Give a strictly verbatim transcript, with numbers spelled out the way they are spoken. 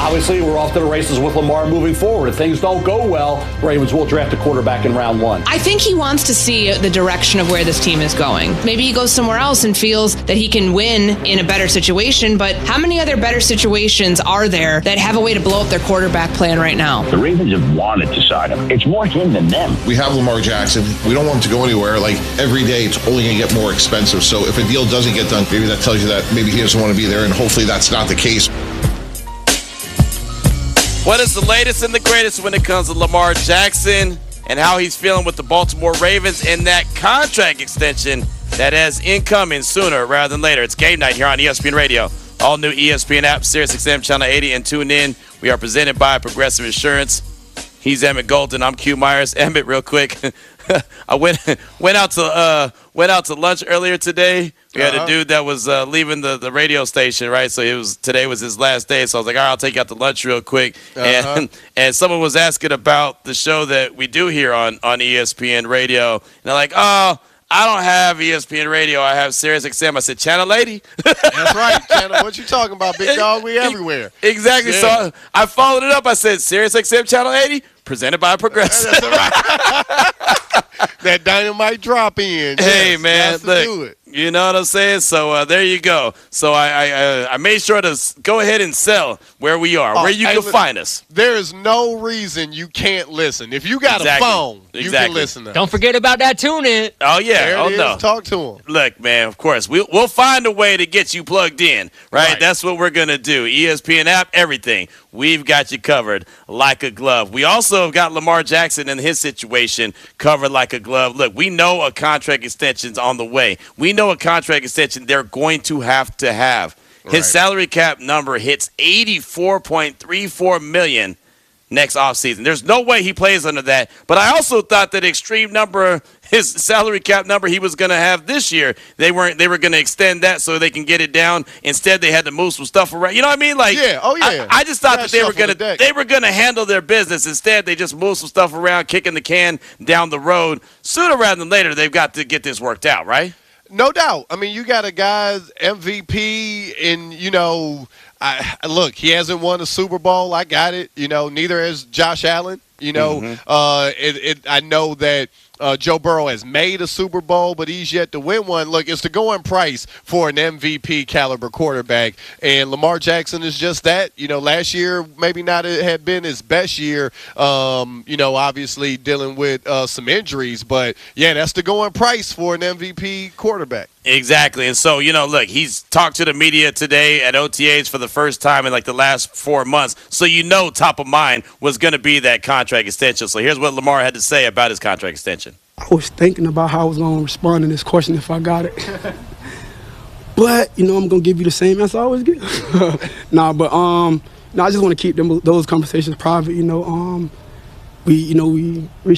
obviously, we're off to the races with Lamar moving forward. If things don't go well, Ravens will draft a quarterback in round one. I think he wants to see the direction of where this team is going. Maybe he goes somewhere else and feels that he can win in a better situation, but how many other better situations are there that have a way to blow up their quarterback plan right now? The Ravens have wanted to sign him. It's more him than them. We have Lamar Jackson. We don't want him to go anywhere. Like, every day it's only going to get more expensive. So if a deal doesn't get done, maybe that tells you that maybe he doesn't want to be there, and hopefully that's not the case. What is the latest and the greatest when it comes to Lamar Jackson and how he's feeling with the Baltimore Ravens and that contract extension that has incoming sooner rather than later? It's game night here on E S P N Radio. All new E S P N app, Sirius X M Channel eighty, and tune in. We are presented by Progressive Insurance. He's Emmett Golden. I'm Q Myers. Emmett, real quick. I went went out to uh, went out to lunch earlier today. We had uh-huh. a dude that was uh, leaving the, the radio station, right? So it was today was his last day. So I was like, all right, I'll take you out to lunch real quick. Uh-huh. And and someone was asking about the show that we do here on, on E S P N Radio. And they're like, oh, I don't have E S P N Radio. I have Sirius X M. I said, Channel eighty? That's right, Channel. What you talking about, big dog? We everywhere. Exactly. Yeah. So I, I followed it up. I said, Sirius X M Channel eighty, presented by Progressive. That's right. That dynamite drop in. Hey, yes, man, has to look, do it. you know what I'm saying? So uh, there you go. So I I, uh, I made sure to s- go ahead and sell where we are, Oh, where you hey, can look, find us. There is no reason you can't listen. If you got Exactly. a phone, you Exactly. can listen to us. Don't forget about that tune in. Oh, yeah. There oh, it is. no. Talk to him. Look, man, of course, we'll, we'll find a way to get you plugged in, right? Right. That's what we're going to do. E S P N app, everything. We've got you covered like a glove. We also got Lamar Jackson and his situation covered like a glove. Look, we know a contract extension's on the way. We know a contract extension they're going to have to have. His Right. salary cap number hits eighty-four point three four million dollars next offseason. There's no way he plays under that. But I also thought that extreme number, his salary cap number he was going to have this year, they weren't. They were going to extend that so they can get it down. Instead, they had to move some stuff around. You know what I mean? Like, Yeah, oh, yeah. I, I just thought Gotta that they were shuffle going the to deck. they were going to handle their business. Instead, they just moved some stuff around, kicking the can down the road. Sooner rather than later, they've got to get this worked out, right? No doubt. I mean, you got a guy's M V P, and, you know, I, look, he hasn't won a Super Bowl. I got it. You know, neither has Josh Allen. You know, Mm-hmm. uh, it, it, I know that uh, Joe Burrow has made a Super Bowl, but he's yet to win one. Look, it's the going price for an M V P caliber quarterback, and Lamar Jackson is just that. You know, last year maybe not it had been his best year. Um, you know, obviously dealing with uh, some injuries, but yeah, that's the going price for an M V P quarterback. Exactly. And so, you know, look, he's talked to the media today at O T As for the first time in like the last four months. So, you know, top of mind was going to be that contract extension. So here's what Lamar had to say about his contract extension. I was thinking about how I was going to respond to this question if I got it. But, you know, I'm going to give you the same answer I always give. nah, but um, no, I just want to keep them those conversations private, you know. Um, we, you know, we